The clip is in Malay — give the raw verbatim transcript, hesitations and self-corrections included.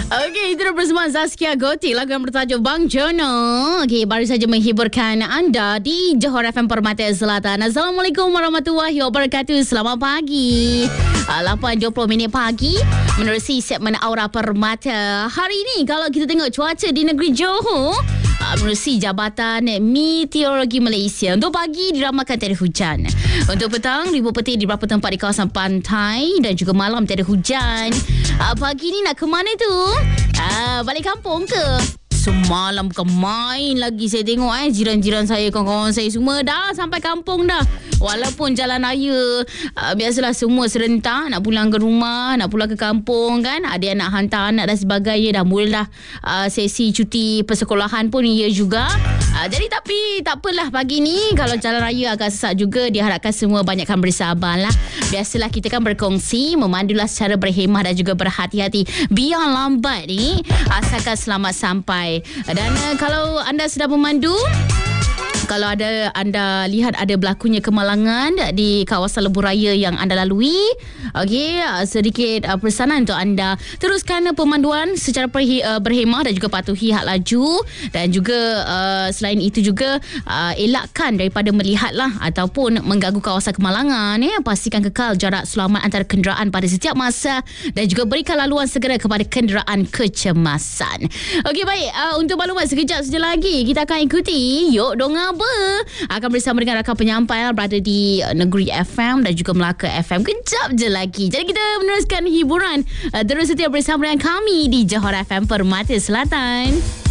Okey, itu bersama Zaskia Gotik, lagu yang bertajuk Bang Jono. Okey, baru saja menghiburkan anda di Johor F M Permata Selatan. Assalamualaikum warahmatullahi wabarakatuh. Selamat pagi. lapan dua puluh minit pagi menerusi segmen Aura Permata. Hari ini kalau kita tengok cuaca di negeri Johor, menerusi Jabatan Meteorologi Malaysia, untuk pagi diramakan tiada hujan. Untuk petang, ribuan petir di beberapa tempat di kawasan pantai dan juga malam tiada hujan. Pagi ni nak ke mana tu? Ah, balik kampung ke? Semalam bukan main lagi saya tengok eh jiran-jiran saya, kawan-kawan saya semua dah sampai kampung dah. Walaupun jalan raya uh, biasalah semua serentak nak pulang ke rumah, nak pulang ke kampung kan. Ada yang nak hantar anak dan sebagainya, dah mula dah uh, sesi cuti persekolahan pun ia juga. Uh, jadi tapi tak apalah, pagi ni kalau jalan raya agak sesak juga, diharapkan semua banyakkan bersabarlah. Biasalah kita kan berkongsi, memandulah secara berhemah dan juga berhati-hati. Biar lambat ni, asalkan selamat sampai. Dan uh, kalau anda sedang memandu, kalau ada anda lihat ada berlakunya kemalangan di kawasan lebuh raya yang anda lalui, okey, sedikit uh, pesanan untuk anda, teruskan pemanduan secara perhi, uh, berhemah dan juga patuhi had laju. Dan juga uh, selain itu juga uh, elakkan daripada melihatlah ataupun mengganggu kawasan kemalangan. Eh. Pastikan kekal jarak selamat antara kenderaan pada setiap masa dan juga berikan laluan segera kepada kenderaan kecemasan. Okey, baik, uh, untuk maklumat sekejap saja lagi kita akan ikuti Yok Dong Apa akan bersama dengan rakan penyampai berada di Negeri F M dan juga Melaka F M kejap je lagi. Jadi kita meneruskan hiburan, uh, terus setia bersama dengan kami di Johor F M Permata Selatan.